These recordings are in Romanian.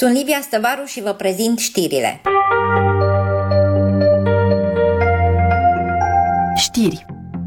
Sunt Livia Stăvaru și vă prezint știrile. Știri.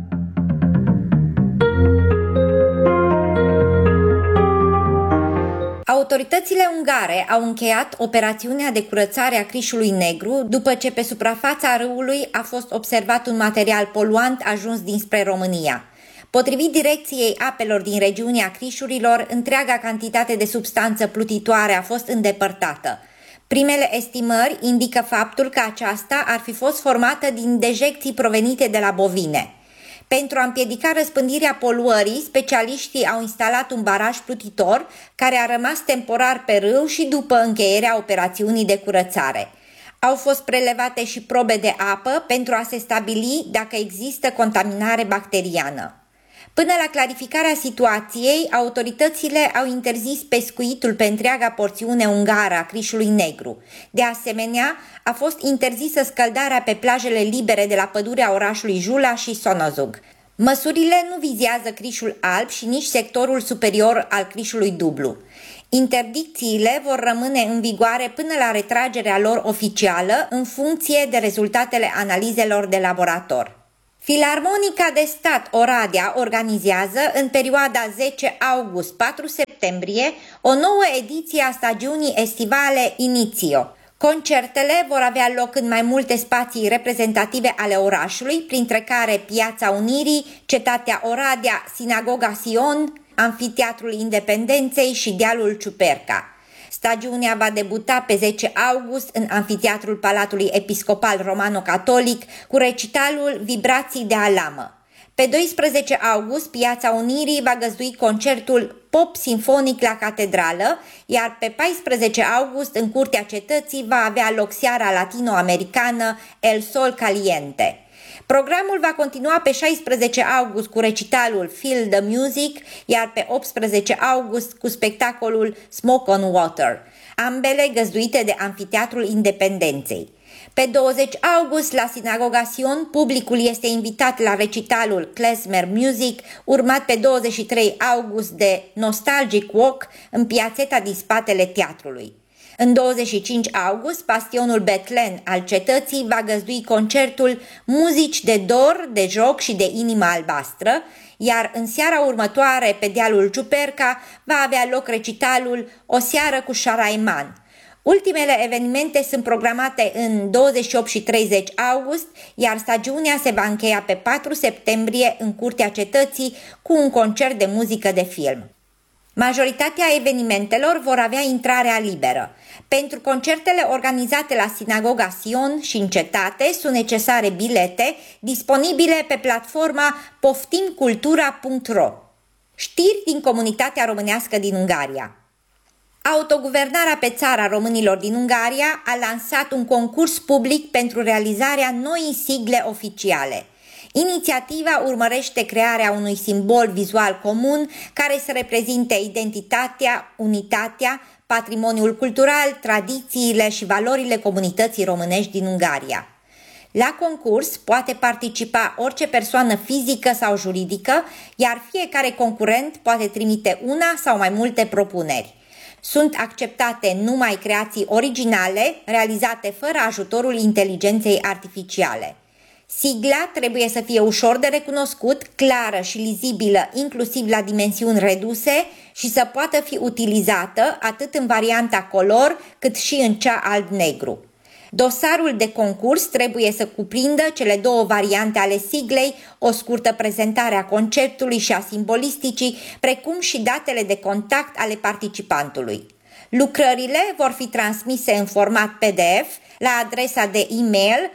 Autoritățile ungare au încheiat operațiunea de curățare a Crișului Negru după ce pe suprafața râului a fost observat un material poluant ajuns dinspre România. Potrivit Direcției Apelor din regiunea Crișurilor, întreaga cantitate de substanță plutitoare a fost îndepărtată. Primele estimări indică faptul că aceasta ar fi fost formată din dejecții provenite de la bovine. Pentru a împiedica răspândirea poluării, specialiștii au instalat un baraj plutitor care a rămas temporar pe râu și după încheierea operațiunii de curățare. Au fost prelevate și probe de apă pentru a se stabili dacă există contaminare bacteriană. Până la clarificarea situației, autoritățile au interzis pescuitul pe întreaga porțiune ungară a Crișului Negru. De asemenea, a fost interzisă scăldarea pe plajele libere de la pădurea orașului Jula și Sonozug. Măsurile nu vizează Crișul Alb și nici sectorul superior al Crișului Dublu. Interdicțiile vor rămâne în vigoare până la retragerea lor oficială, în funcție de rezultatele analizelor de laborator. Filarmonica de Stat Oradea organizează în perioada 10 august-4 septembrie o nouă ediție a stagiunii estivale Initio. Concertele vor avea loc în mai multe spații reprezentative ale orașului, printre care Piața Unirii, Cetatea Oradea, Sinagoga Sion, Amfiteatrul Independenței și Dealul Ciuperca. Stagiunea va debuta pe 10 august în Amfiteatrul Palatului Episcopal Romano-Catolic cu recitalul Vibrații de alamă. Pe 12 august, Piața Unirii va găzdui concertul Pop Sinfonic la Catedrală, iar pe 14 august, în Curtea Cetății, va avea loc seara latino-americană El Sol Caliente. Programul va continua pe 16 august cu recitalul Feel the Music, iar pe 18 august cu spectacolul Smoke on Water, ambele găzduite de Amfiteatrul Independenței. Pe 20 august, la Sinagoga Sion, publicul este invitat la recitalul Klezmer Music, urmat pe 23 august de Nostalgic Walk în piațeta din spatele teatrului. În 25 august, bastionul Betlen al cetății va găzdui concertul Muzici de dor, de joc și de inimă albastră, iar în seara următoare, pe Dealul Ciuperca, va avea loc recitalul O seară cu Șaraiman. Ultimele evenimente sunt programate în 28 și 30 august, iar stagiunea se va încheia pe 4 septembrie în Curtea Cetății cu un concert de muzică de film. Majoritatea evenimentelor vor avea intrarea liberă. Pentru concertele organizate la Sinagoga Sion și în cetate sunt necesare bilete disponibile pe platforma poftimcultura.ro. Știri din comunitatea românească din Ungaria. Autoguvernarea pe țara românilor din Ungaria a lansat un concurs public pentru realizarea noii sigle oficiale. Inițiativa urmărește crearea unui simbol vizual comun care să reprezinte identitatea, unitatea, patrimoniul cultural, tradițiile și valorile comunității românești din Ungaria. La concurs poate participa orice persoană fizică sau juridică, iar fiecare concurent poate trimite una sau mai multe propuneri. Sunt acceptate numai creații originale, realizate fără ajutorul inteligenței artificiale. Sigla trebuie să fie ușor de recunoscut, clară și lizibilă, inclusiv la dimensiuni reduse, și să poată fi utilizată atât în varianta color, cât și în cea alb-negru. Dosarul de concurs trebuie să cuprindă cele două variante ale siglei, o scurtă prezentare a conceptului și a simbolisticii, precum și datele de contact ale participantului. Lucrările vor fi transmise în format PDF la adresa de e-mail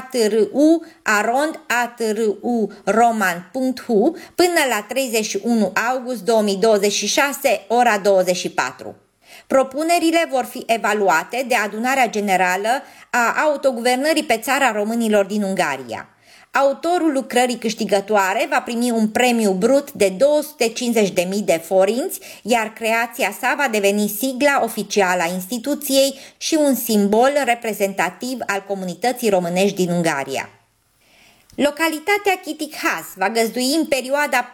atru@ru-roman.hu până la 31 august 2026, ora 24. Propunerile vor fi evaluate de Adunarea Generală a Autoguvernării pe țara românilor din Ungaria. Autorul lucrării câștigătoare va primi un premiu brut de 250.000 de forinți, iar creația sa va deveni sigla oficială a instituției și un simbol reprezentativ al comunității românești din Ungaria. Localitatea Chitikhaz va găzdui în perioada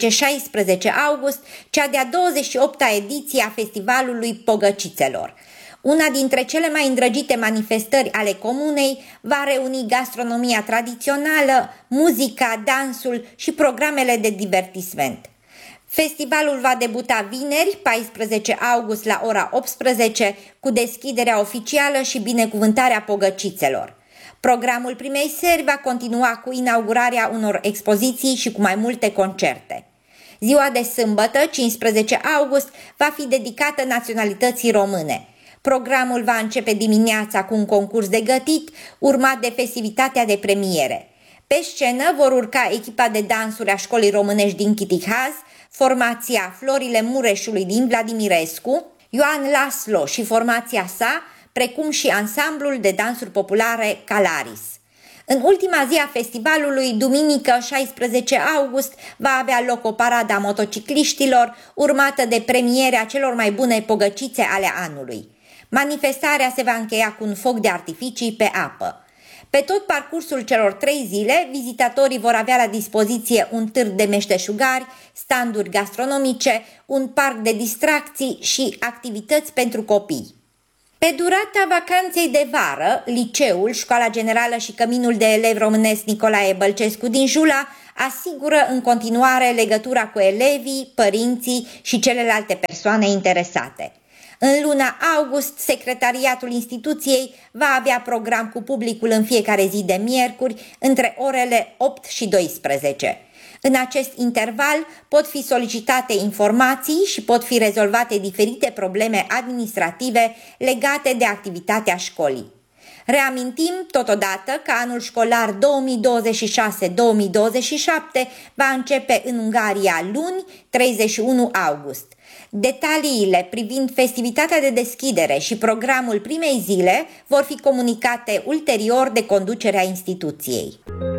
14-16 august cea de-a 28-a ediție a Festivalului Pogăcițelor. Una dintre cele mai îndrăgite manifestări ale comunei va reuni gastronomia tradițională, muzica, dansul și programele de divertisment. Festivalul va debuta vineri, 14 august la ora 18, cu deschiderea oficială și binecuvântarea pogăcițelor. Programul primei seri va continua cu inaugurarea unor expoziții și cu mai multe concerte. Ziua de sâmbătă, 15 august, va fi dedicată naționalității române. Programul va începe dimineața cu un concurs de gătit, urmat de festivitatea de premiere. Pe scenă vor urca echipa de dansuri a Școlii Românești din Chitihaz, formația Florile Mureșului din Vladimirescu, Ioan Laslo și formația sa, precum și ansamblul de dansuri populare Calaris. În ultima zi a festivalului, duminică 16 august, va avea loc o paradă a motocicliștilor, urmată de premierea celor mai bune pogăcițe ale anului. Manifestarea se va încheia cu un foc de artificii pe apă. Pe tot parcursul celor 3 zile, vizitatorii vor avea la dispoziție un târg de meșteșugari, standuri gastronomice, un parc de distracții și activități pentru copii. Pe durata vacanței de vară, liceul, Școala Generală și Căminul de Elevi Românesc Nicolae Bălcescu din Jula asigură în continuare legătura cu elevii, părinții și celelalte persoane interesate. În luna august, secretariatul instituției va avea program cu publicul în fiecare zi de miercuri, între orele 8 și 12. În acest interval pot fi solicitate informații și pot fi rezolvate diferite probleme administrative legate de activitatea școlii. Reamintim totodată că anul școlar 2026-2027 va începe în Ungaria luni, 31 august. Detaliile privind festivitatea de deschidere și programul primei zile vor fi comunicate ulterior de conducerea instituției.